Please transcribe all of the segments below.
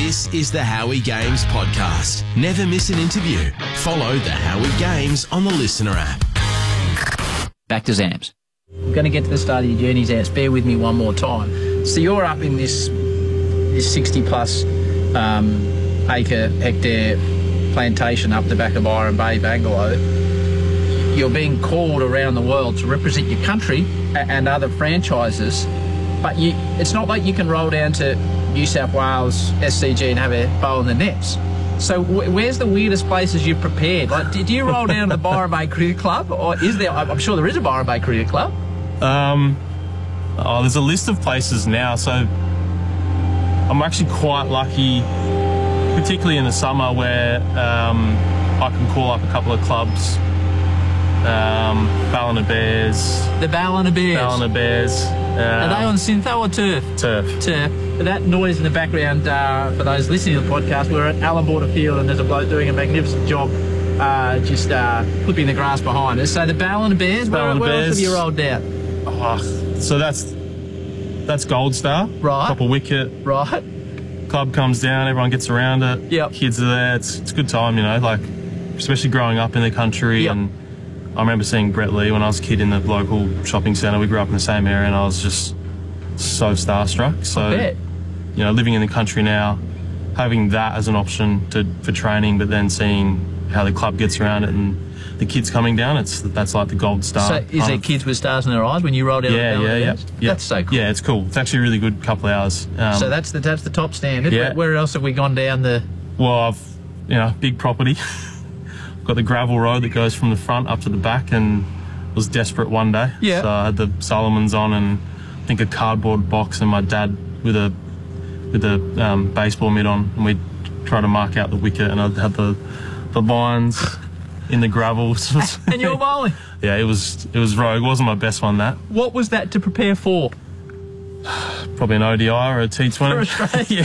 This is the Howie Games podcast. Never miss an interview. Follow the Howie Games on the Listener app. Back to Zams. I'm going to get to the start of your journey, Zams. Bear with me one more time. So you're up in this 60-plus hectare plantation up the back of Byron Bay, Bangalow. You're being called around the world to represent your country and other franchises, but it's not like you can roll down to New South Wales SCG and have a bowl in the nets. So where's the weirdest places you've prepared? Like, did you roll down to the Byron Bay Cricket Club, or is there? I'm sure there is a Byron Bay Cricket Club. There's a list of places now. So I'm actually quite lucky, particularly in the summer, where I can call up a couple of clubs. Ballina Bears. The Ballina Bears. Ballina Bears. Are they on syntho or turf? Turf. But that noise in the background, for those listening to the podcast, we're at Allan Border Field and there's a bloke doing a magnificent job just clipping the grass behind us. So the Ballina Bears, where else have you rolled down? So that's Gold Star. Right. Top of wicket. Right. Club comes down, everyone gets around it. Yep. Kids are there. It's a good time, you know, like, especially growing up in the country. Yep. And I remember seeing Brett Lee when I was a kid in the local shopping centre. We grew up in the same area and I was just so starstruck. So, you know, living in the country now, having that as an option for training, but then seeing how the club gets around it and the kids coming down, that's like the Gold Star. So is there kids with stars in their eyes when you rolled out? Yeah. That's so cool. Yeah, it's cool. It's actually a really good couple of hours. So that's the top standard. Yeah. Where else have we gone down the? Well, big property. Got the gravel road that goes from the front up to the back, and was desperate one day. Yeah. So I had the Solomons on and I think a cardboard box, and my dad with a baseball mitt on, and we'd try to mark out the wicket, and I had the lines in the gravel. And you were bowling? Yeah, it was rogue. It wasn't my best one, that. What was that to prepare for? Probably an ODI or a T20. For Australia?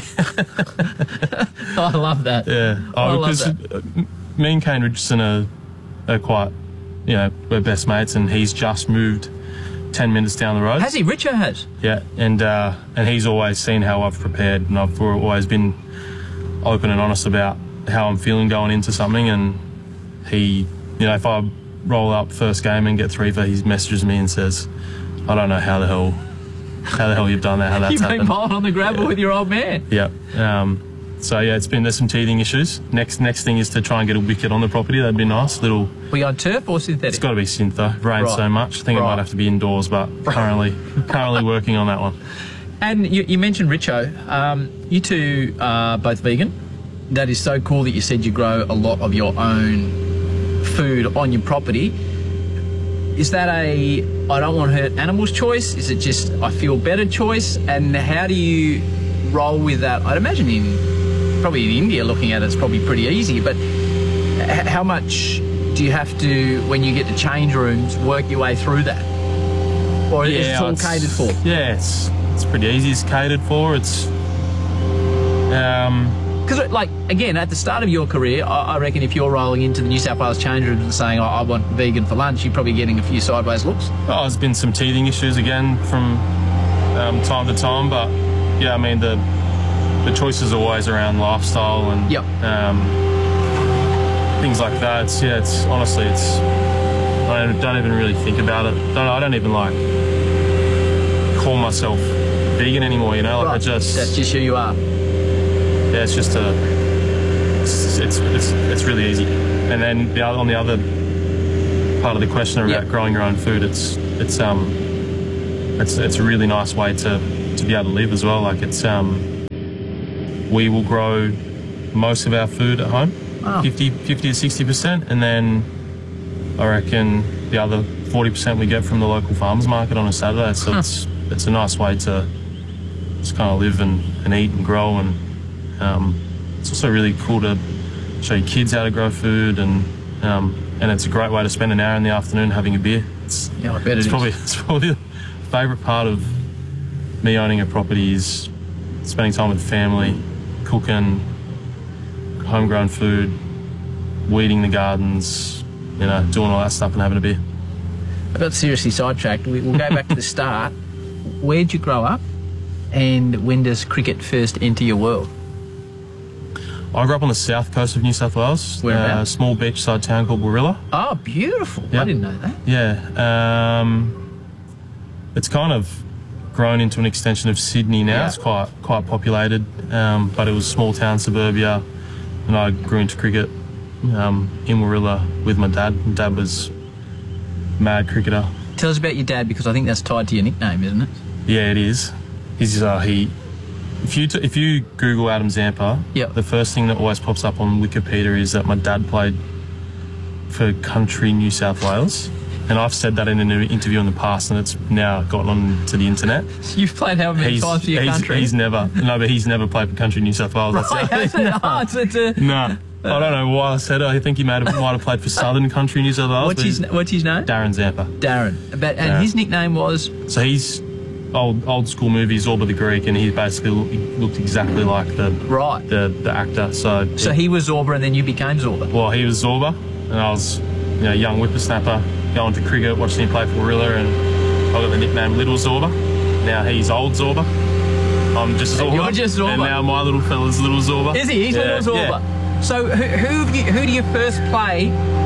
Yeah. I love that. Yeah. I love that. Me and Kane Richardson are quite, we're best mates, and he's just moved 10 minutes down the road. Has he? Richo has? Yeah, and he's always seen how I've prepared, and I've always been open and honest about how I'm feeling going into something, and he, if I roll up first game and get 3 for, he messages me and says, I don't know how the hell you've done that, how that's happened. You've been bowling on the gravel with your old man. Yeah. So yeah, there's some teething issues. Next thing is to try and get a wicket on the property. That'd be nice. We on turf or synthetic? It's got to be syntho. It rains so much. I think it might have to be indoors, but currently working on that one. And you mentioned Richo. You two are both vegan. That is so cool that you said you grow a lot of your own food on your property. Is that I don't want to hurt animals choice? Is it just I feel better choice? And how do you roll with that? I'd imagine probably in India looking at it's probably pretty easy, but how much do you have to, when you get to change rooms, work your way through that? Or is it all catered for? Yeah, it's pretty easy. It's catered for. It's because, like, again, at the start of your career, I reckon if you're rolling into the New South Wales change rooms and saying, I want vegan for lunch, you're probably getting a few sideways looks. There's been some teething issues again from time to time, but yeah, I mean, the choice is always around lifestyle and things like that. It's honestly, I don't even really think about it. I don't even like call myself vegan anymore, Right. That's just who you are. Yeah, it's just it's really easy. And then on the other part of the question about growing your own food, it's a really nice way to be able to live as well. Like we will grow most of our food at home, 50 to 60%, and then I reckon the other 40% we get from the local farmers market on a Saturday. So it's a nice way to just kind of live and eat and grow, and it's also really cool to show your kids how to grow food, and it's a great way to spend an hour in the afternoon having a beer. I bet it's probably the favourite part of me owning a property is spending time with the family, cooking homegrown food, weeding the gardens, doing all that stuff and having a beer. I got seriously sidetracked. We'll go back to the start. Where'd you grow up, and when does cricket first enter your world? I grew up on the south coast of New South Wales. Whereabouts? A small beachside town called Warilla. Oh, beautiful. Yep. I didn't know that. Yeah. It's kind of grown into an extension of Sydney now. Yeah. It's quite populated, but it was small town suburbia, and I grew into cricket in Warilla with my dad. My dad was a mad cricketer. Tell us about your dad, because I think that's tied to your nickname, isn't it? Yeah, it is. If you Google Adam Zampa, Yep. the first thing that always pops up on Wikipedia is that my dad played for Country New South Wales. And I've said that in an interview in the past, and it's now gotten onto the internet. You've played how many times for your country? He's never played for Country New South Wales. Right, That's no. It's a... No. I don't know why I said it. I think he might have played for Southern Country New South Wales. What's his name? Darren Zampa. Darren. And his nickname was? So he's old school movies, Zorba the Greek, and he basically looked exactly like the actor. So he was Zorba, and then you became Zorba. Well, he was Zorba, and I was a young whippersnapper going to cricket, watching him play for Warilla, and I got the nickname Little Zorba. Now he's Old Zorba. I'm just Zorba. You're just Zorba. And now my little fella's Little Zorba. Is he? He's Little Zorba. Yeah. So who do you first play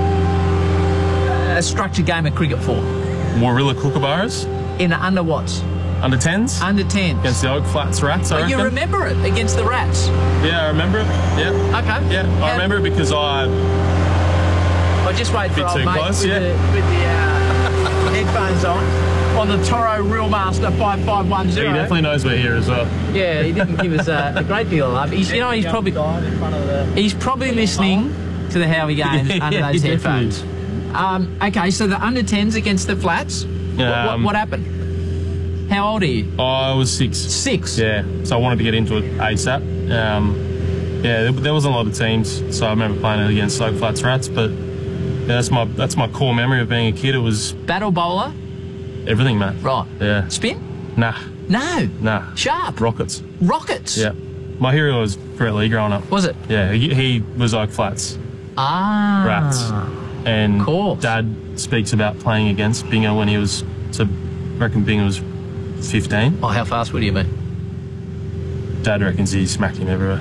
a structured game of cricket for? Warilla Kookaburras. In the under whats? Under 10s? Under 10s. Against the Oak Flats Rats, I reckon. You remember it against the Rats? Yeah, I remember it. Yeah. Okay. Yeah, I remember it because I'll just wait for old too mate close, with the headphones on the Toro Realmaster 5510. He definitely knows we're here as well. Yeah, he didn't give us a great deal of love. He's probably listening to the Howie Games under those headphones. Okay, so the under 10s against the Flats. What happened? How old are you? I was 6. 6? Yeah, so I wanted to get into it ASAP. There wasn't a lot of teams, so I remember playing it against Oak Flats Rats, but yeah, that's my core memory of being a kid. It was battle bowler? Everything, mate. Right. Yeah. Spin? Nah. No? Nah. Sharp? Rockets. Rockets? Yeah. My hero was Brett Lee growing up. Was it? Yeah, he was Oak Flats Rats. And Dad speaks about playing against Bingo when he was, I reckon Bingo was 15. Oh, how fast would he have been? Dad reckons he smacked him everywhere.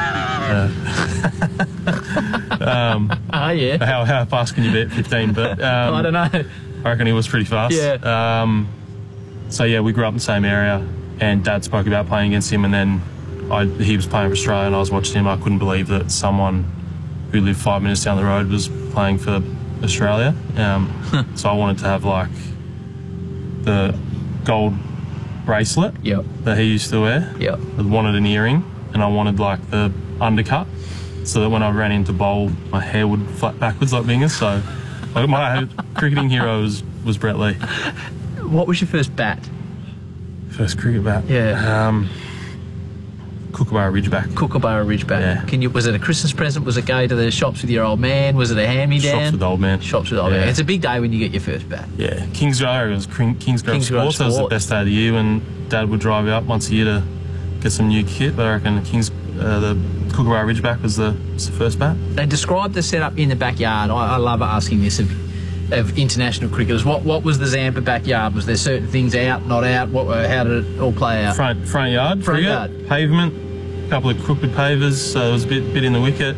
Yeah. How fast can you be at 15? But I don't know. I reckon he was pretty fast. Yeah. So yeah, we grew up in the same area, and Dad spoke about playing against him, and then he was playing for Australia, and I was watching him. I couldn't believe that someone who lived 5 minutes down the road was playing for Australia. So I wanted to have like the gold bracelet that he used to wear. Yep. I wanted an earring, and I wanted like the undercut, so that when I ran into bowl, my hair would flat backwards like Bingus. So my cricketing hero was Brett Lee. What was your first bat? First cricket bat? Yeah. Kookaburra Ridgeback. Kookaburra Ridgeback. Yeah. Was it a Christmas present? Was it go to the shops with your old man? Was it a hand-me-down? Shops with old man. Shops with old man. It's a big day when you get your first bat. Yeah. Kingsgrove, it was Kingsgrove Sports. That was the best day of the year when Dad would drive you up once a year to get some new kit. But I reckon the Kookaburra Ridgeback was the first bat. They described the setup in the backyard. I love asking this of international cricketers. What was the Zampa backyard? Was there certain things out, not out? How did it all play out? Front yard. Front yard. Pavement. A couple of crooked pavers, so there was a bit in the wicket.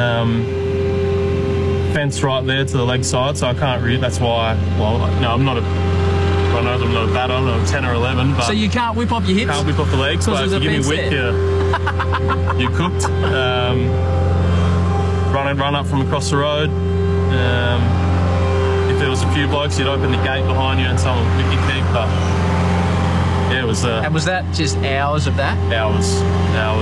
Fence right there to the leg side, so I can't really. That's why. Well, no, I'm not a. I know I'm not a batter. I'm not a 10 or 11. But so you can't whip off your hips. Can't whip off the legs, but if you give me width, you're cooked. Run up from across the road. If there was a few blokes, you'd open the gate behind you and someone would whip your keep. But yeah, it was. And was that just hours of that? Hours.